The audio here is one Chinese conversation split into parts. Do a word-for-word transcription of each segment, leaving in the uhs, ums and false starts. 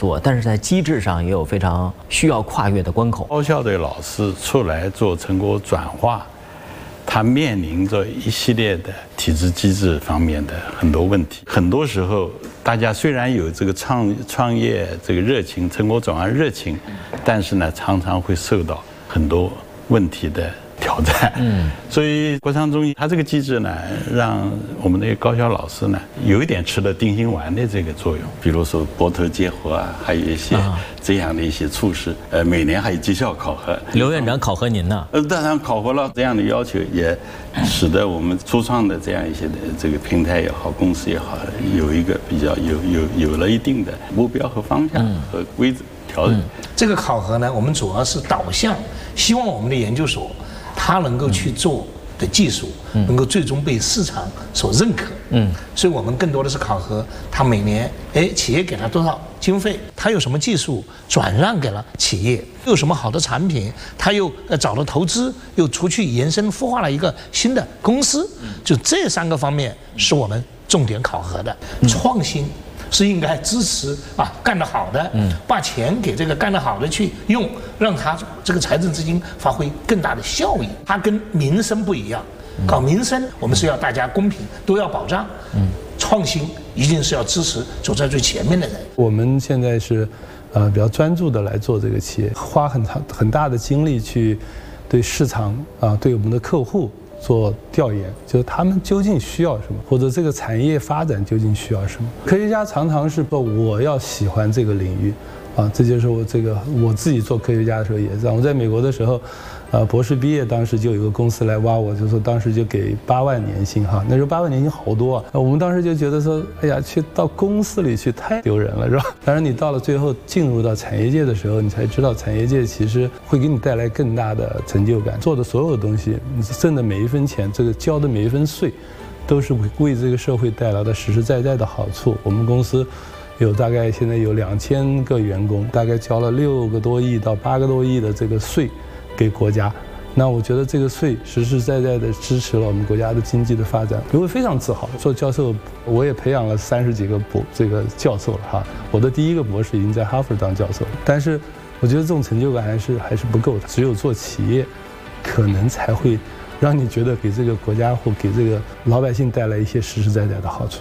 做，但是在机制上也有非常需要跨越的关口。 高校的老师出来做成果转化，他面临着一系列的体制机制方面的很多问题。很多时候，大家虽然有这个创创业这个热情、成果转化热情，但是呢，常常会受到很多问题的挑战。嗯，所以国商中医它这个机制呢，让我们的高校老师呢，有一点吃了定心丸的这个作用。比如说博投结合啊，还有一些这样的一些措施。呃，每年还有绩效考核。 刘院长考核您呢？ 呃，当然考核了这样的要求，也使得我们初创的这样一些的这个平台也好，公司也好，有一个比较有有有了一定的目标和方向和规则调整。 嗯、这个考核呢，我们主要是导向，希望我们的研究所。它能够去做的技术，能够最终被市场所认可。嗯，所以我们更多的是考核它每年，哎，企业给它多少经费，它有什么技术转让给了企业，又有什么好的产品，它又呃找了投资，又出去延伸孵化了一个新的公司。就这三个方面是我们重点考核的。创新是应该支持啊，干得好的，嗯，把钱给这个干得好的去用，让他这个财政资金发挥更大的效益。它跟民生不一样，搞民生我们是要大家公平，都要保障。嗯，创新一定是要支持走在最前面的人。 我们现在是，呃，比较专注的来做这个企业，花很长很大的精力去对市场啊，对我们的客户。做调研，就是他们究竟需要什么，或者这个产业发展究竟需要什么。科学家常常是说我要喜欢这个领域，啊，这就是我这个我自己做科学家的时候也是这样。我在美国的时候，呃，博士毕业当时就有个公司来挖我，就说当时就给八万年薪哈，那时候八万年薪好多啊。我们当时就觉得说，哎呀，去到公司里去太丢人了，是吧？当然你到了最后进入到产业界的时候，你才知道产业界其实会给你带来更大的成就感。做的所有的东西，你挣的每一分钱，这个交的每一分税，都是为这个社会带来的实实在在的好处。我们公司有大概现在有两千个员工，大概交了六个多亿到八个多亿的这个税给国家。那我觉得这个税实实在在的支持了我们国家的经济的发展，我会非常自豪。做教授，我也培养了三十几个博这个教授了哈。我的第一个博士已经在哈佛当教授，但是我觉得这种成就感还是还是不够的。只有做企业，可能才会让你觉得给这个国家或给这个老百姓带来一些实实在在的好处。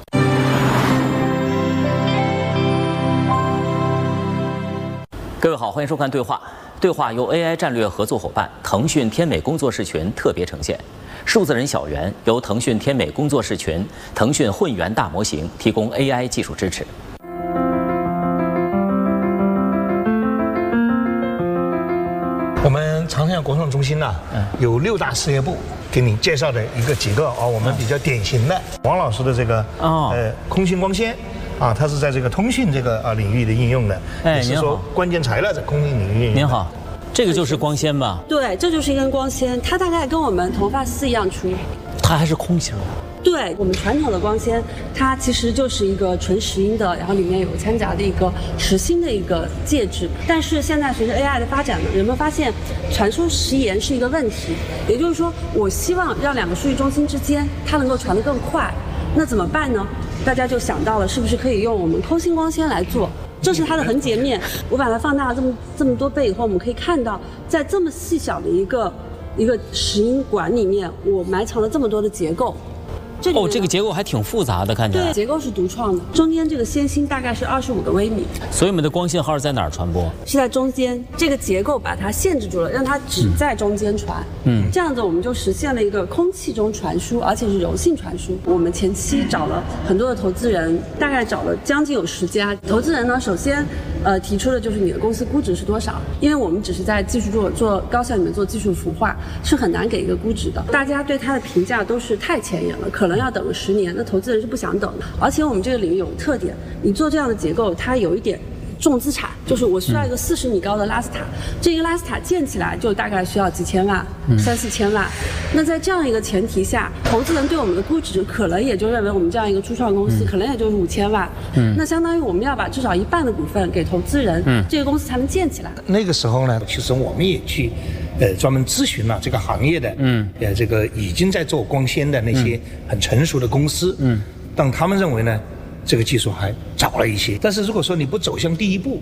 各位好，欢迎收看对话。对话由 A I 战略合作伙伴腾讯天美工作室群特别呈现，数字人小圆由腾讯天美工作室群、腾讯混元大模型提供 A I 技术支持。 我们长三角国创中心呢，有六大事业部，给你介绍的一个几个啊，我们比较典型的王老师的这个呃空信光纤。啊，它是在这个通讯这个啊领域的应用的， 哎， 是说关键材料在空信领域应用。 您好，这个就是光纤吧？ 对，这就是一根光纤，它大概跟我们头发丝一样粗。 它还是空心的？ 对，我们传统的光纤，它其实就是一个纯石英的，然后里面有掺杂的一个实心的一个介质。但是现在随着 A I 的发展呢，人们发现传输时延是一个问题，也就是说，我希望让两个数据中心之间它能够传得更快，那怎么办呢？大家就想到了，是不是可以用我们空心光纤来做？这是它的横截面，我把它放大了这么这么多倍以后，我们可以看到，在这么细小的一个一个石英管里面，我埋藏了这么多的结构。这哦，这个结构还挺复杂的，看起来。 对，结构是独创的。中间这个纤芯大概是二十五个微米， 所以我们的光信号是在哪儿传播？ 是在中间。这个结构把它限制住了，让它只在中间传。嗯，这样子我们就实现了一个空气中传输，而且是柔性传输。我们前期找了很多的投资人，大概找了将近有十家。投资人呢，首先，呃，提出的就是你的公司估值是多少？因为我们只是在技术做做高校里面做技术孵化，是很难给一个估值的。大家对它的评价都是太前沿了，可能要等个十年，那投资人是不想等的。而且我们这个领域有个特点，你做这样的结构，它有一点重资产，就是我需要一个四十米高的拉斯塔，这个拉斯塔建起来就大概需要几千万，三四千万。那在这样一个前提下，投资人对我们的估值可能也就认为我们这样一个初创公司，可能也就是五千万。嗯，那相当于我们要把至少一半的股份给投资人，嗯，这个公司才能建起来。 那个时候呢，其实我们也去。呃，专门咨询了这个行业的，嗯，呃，这个已经在做光纤的那些很成熟的公司，嗯，但他们认为呢，这个技术还早了一些。但是如果说你不走向第一步，